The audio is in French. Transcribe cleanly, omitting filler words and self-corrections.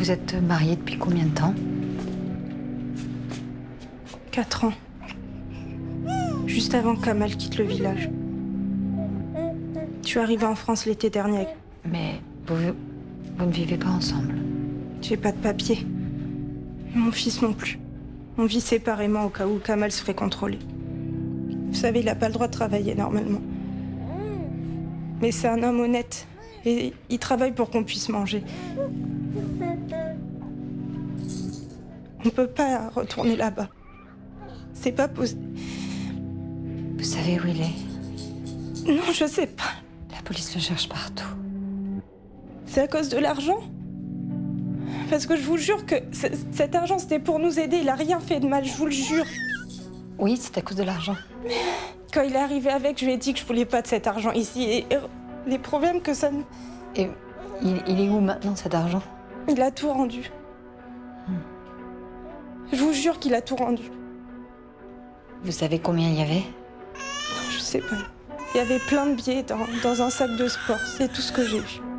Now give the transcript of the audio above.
vous êtes mariés depuis combien de temps? 4 ans. Juste avant que Kamal quitte le village. Je suis arrivée en France l'été dernier. Mais vous ne vivez pas ensemble? J'ai pas de papier. Mon fils non plus. On vit séparément au cas où Kamal se ferait contrôler. Vous savez, il n'a pas le droit de travailler normalement. Mais c'est un homme honnête. Et il travaille pour qu'on puisse manger. On peut pas retourner là-bas. C'est pas possible. Vous savez où il est? Non, je sais pas. La police le cherche partout. C'est à cause de l'argent? Parce que je vous jure que cet argent, c'était pour nous aider. Il a rien fait de mal, je vous le jure. Oui, c'est à cause de l'argent. Quand il est arrivé avec, je lui ai dit que je voulais pas de cet argent ici. Et les problèmes que ça me... Et il est où maintenant, cet argent? Il a tout rendu. Je vous jure qu'il a tout rendu. Vous savez combien il y avait? Non, je sais pas. Il y avait plein de billets dans un sac de sport. C'est tout ce que j'ai vu.